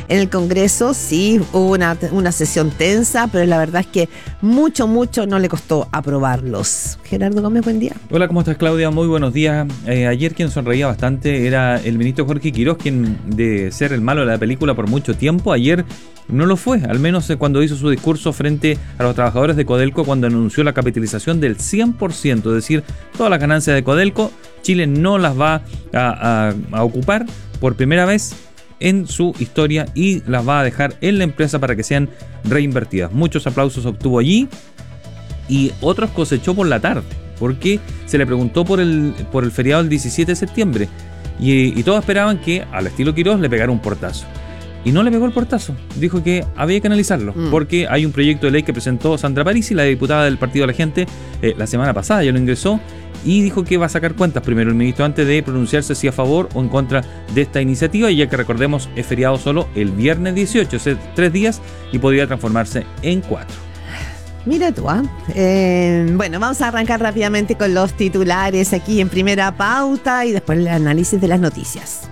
En el Congreso sí hubo una sesión tensa, pero la verdad es que mucho no le costó aprobarlos. Gerardo Gómez, buen día. Hola, ¿cómo estás, Claudia? Muy buenos días. Ayer quien sonreía bastante era el ministro Jorge Quirós, quien de ser el malo de la película por mucho tiempo, ayer no lo fue, al menos cuando hizo su discurso frente a los trabajadores de Codelco, cuando anunció la capitalización del 100%, es decir, todas las ganancias de Codelco, Chile no las va a ocupar por primera vez en su historia y las va a dejar en la empresa para que sean reinvertidas. Muchos aplausos obtuvo allí y otros cosechó por la tarde, porque se le preguntó por el feriado del 17 de septiembre y todos esperaban que, al estilo Quirós, le pegara un portazo. Y no le pegó el portazo, dijo que había que analizarlo, porque hay un proyecto de ley que presentó Sandra Parisi, la diputada del Partido de la Gente, la semana pasada, ya lo ingresó, y dijo que va a sacar cuentas primero el ministro antes de pronunciarse si a favor o en contra de esta iniciativa, y ya que recordemos es feriado solo el viernes 18, o sea, 3 días, y podría transformarse en 4. Mira tú, bueno, vamos a arrancar rápidamente con los titulares aquí en Primera Pauta y después el análisis de las noticias.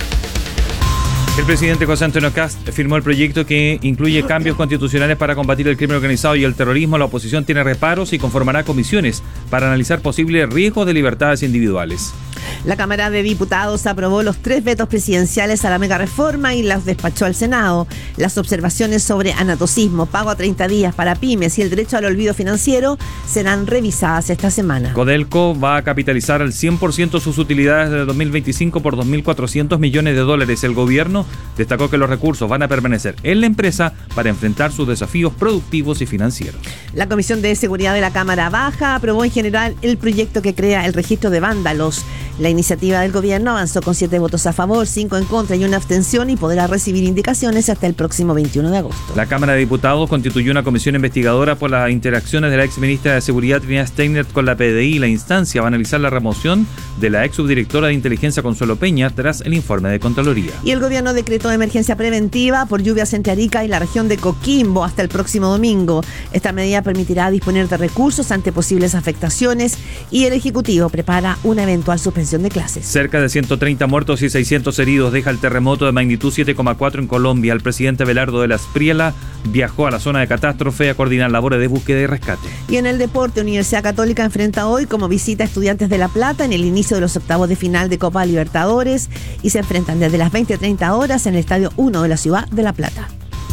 El presidente José Antonio Kast firmó el proyecto que incluye cambios constitucionales para combatir el crimen organizado y el terrorismo. La oposición tiene reparos y conformará comisiones para analizar posibles riesgos de libertades individuales. La Cámara de Diputados aprobó los 3 vetos presidenciales a la mega reforma y las despachó al Senado. Las observaciones sobre anatocismo, pago a 30 días para pymes y el derecho al olvido financiero serán revisadas esta semana. Codelco va a capitalizar al 100% sus utilidades de 2025 por $2.400 millones. El gobierno destacó que los recursos van a permanecer en la empresa para enfrentar sus desafíos productivos y financieros. La Comisión de Seguridad de la Cámara Baja aprobó en general el proyecto que crea el registro de vándalos. La iniciativa del gobierno avanzó con 7 votos a favor, 5 en contra y 1 abstención y podrá recibir indicaciones hasta el próximo 21 de agosto. La Cámara de Diputados constituyó una comisión investigadora por las interacciones de la exministra de Seguridad Trinidad Steiner con la PDI. La instancia va a analizar la remoción de la ex subdirectora de Inteligencia Consuelo Peña tras el informe de Contraloría. Y el gobierno decretó emergencia preventiva por lluvias entre Arica y la región de Coquimbo hasta el próximo domingo. Esta medida permitirá disponer de recursos ante posibles afectaciones y el Ejecutivo prepara una eventual suspensión de clases. Cerca de 130 muertos y 600 heridos deja el terremoto de magnitud 7,4 en Colombia. El presidente Belardo de la Espriella viajó a la zona de catástrofe a coordinar labores de búsqueda y rescate. Y en el deporte, Universidad Católica enfrenta hoy como visita a Estudiantes de La Plata en el inicio de los octavos de final de Copa Libertadores y se enfrentan desde las 20:30 horas en el Estadio 1 de la ciudad de La Plata.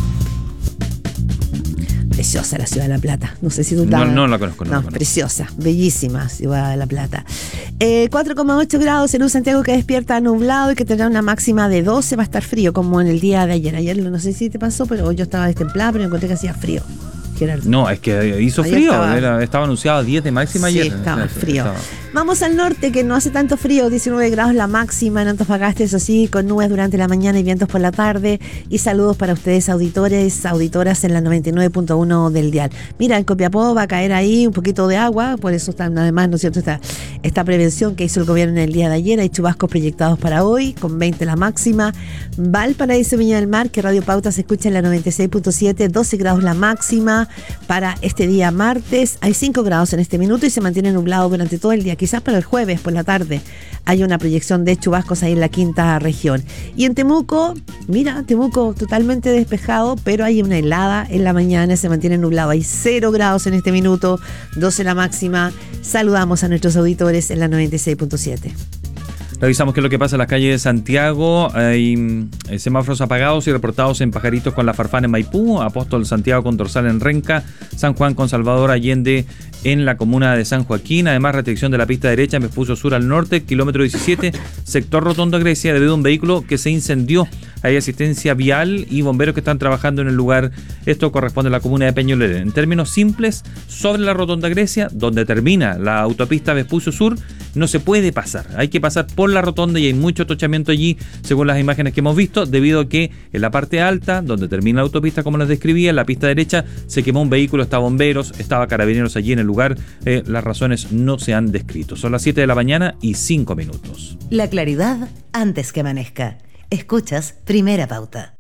Preciosa la ciudad de La Plata. No sé si tú no la conozco. No, preciosa, bellísima ciudad de La Plata. 4,8 grados en un Santiago que despierta nublado y que tendrá una máxima de 12. Va a estar frío como en el día de ayer. Ayer no sé si te pasó, pero yo estaba destemplada, pero encontré que hacía frío. Gerardo. No, es que hizo ayer frío. Estaba anunciado 10 de máxima ayer. Sí, estaba frío. Vamos al norte, que no hace tanto frío, 19 grados la máxima en Antofagasta, eso sí, con nubes durante la mañana y vientos por la tarde. Y saludos para ustedes, auditores, auditoras en la 99.1 del dial. Mira, en Copiapó va a caer ahí un poquito de agua, por eso está, además, ¿no es cierto?, esta prevención que hizo el gobierno en el día de ayer. Hay chubascos proyectados para hoy, con 20 la máxima. Valparaíso, Viña del Mar, que Radio Pauta se escucha en la 96.7, 12 grados la máxima para este día martes. Hay 5 grados en este minuto y se mantiene nublado durante todo el día. Quizás para el jueves por la tarde hay una proyección de chubascos ahí en la quinta región. Y en Temuco, mira, Temuco totalmente despejado, pero hay una helada en la mañana, se mantiene nublado. Hay 0 grados en este minuto, 12 la máxima. Saludamos a nuestros auditores en la 96.7. Revisamos qué es lo que pasa en las calles de Santiago. Hay semáforos apagados y reportados en Pajaritos con La Farfán en Maipú, Apóstol Santiago con Torsal en Renca, San Juan con Salvador Allende en la comuna de San Joaquín. Además, restricción de la pista derecha en Vespucio Sur al norte, kilómetro 17, sector Rotondo Grecia, debido a un vehículo que se incendió. Hay asistencia vial y bomberos que están trabajando en el lugar. Esto corresponde a la comuna de Peñolera. En términos simples, sobre la Rotonda Grecia, donde termina la autopista Vespucio Sur, no se puede pasar. Hay que pasar por la rotonda y hay mucho atochamiento allí, según las imágenes que hemos visto, debido a que en la parte alta, donde termina la autopista, como les describía, en la pista derecha, se quemó un vehículo, estaba bomberos, estaba carabineros allí en el lugar. Las razones no se han descrito. Son las 7 de la mañana y 5 minutos. La claridad antes que amanezca. Escuchas Primera Pauta.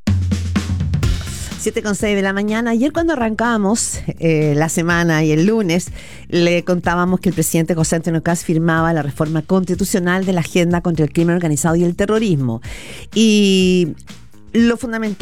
7:06 de la mañana. Ayer cuando arrancábamos la semana y el lunes, le contábamos que el presidente José Antonio Kast firmaba la reforma constitucional de la agenda contra el crimen organizado y el terrorismo. Y lo fundamental